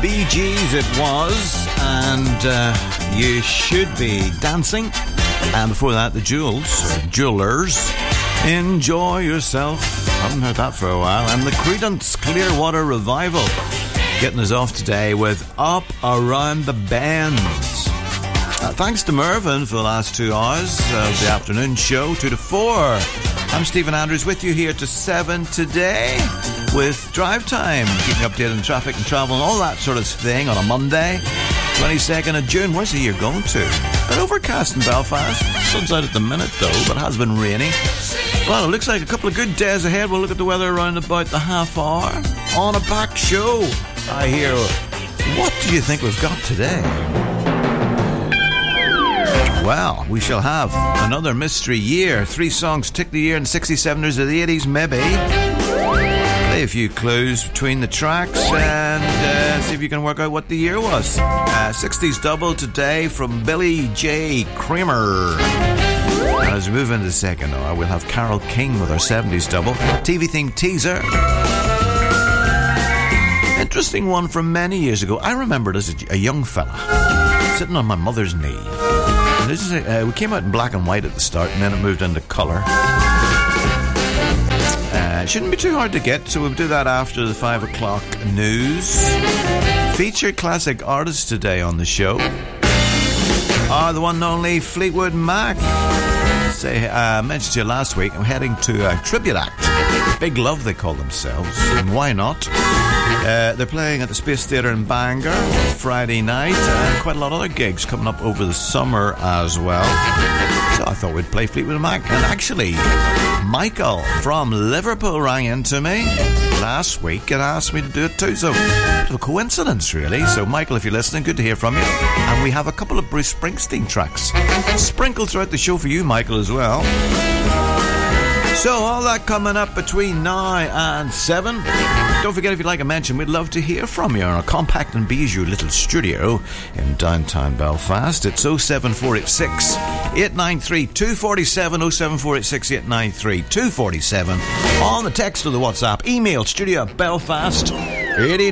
Bee Gees it was, and You Should Be Dancing. And before that, the Jewelers, Enjoy Yourself. Haven't heard that for a while. And the Creedence Clearwater Revival getting us off today with Up Around the Bend. Thanks to Mervyn for the last 2 hours of the afternoon show, 2 to 4. I'm Stephen Andrews with you here to 7 today with Drive Time, keeping you updated on traffic and travel and all that sort of thing on a Monday, 22nd of June. Where's the year going to? Bit overcast in Belfast. Sun's out at the minute though, but it has been raining. Well, it looks like a couple of good days ahead. We'll look at the weather around about the half hour. On a packed show, I hear. What do you think we've got today? Well, we shall have another mystery year. 3 songs tick the year in the 67ers or the 80s, maybe. Play a few clues between the tracks and see if you can work out what the year was. 60s double today from Billy J. Kramer. And as we move into the second hour, we'll have Carole King with our 70s double. TV-themed teaser. Interesting one from many years ago. I remember it as a young fella sitting on my mother's knee. And this is we came out in black and white at the start, and then it moved into colour. It shouldn't be too hard to get, so we'll do that after the 5 o'clock news. Featured classic artists today on the show are the one and only Fleetwood Mac. I mentioned to you last week, I'm heading to a tribute act. Big Love, they call themselves, and why not? They're playing at the Space Theatre in Bangor Friday night, and quite a lot of other gigs coming up over the summer as well. So I thought we'd play Fleetwood Mac. And actually, Michael from Liverpool rang into me last week and asked me to do it too. So, a bit of a coincidence, really. So, Michael, if you're listening, good to hear from you. And we have a couple of Bruce Springsteen tracks sprinkled throughout the show for you, Michael, as well. So, all that coming up between now and 7. Don't forget, if you'd like a mention, we'd love to hear from you in our compact and bijou little studio in downtown Belfast. It's 07486 893 247, 07486 893 247. On the text or the WhatsApp, email studio@belfast89.ie.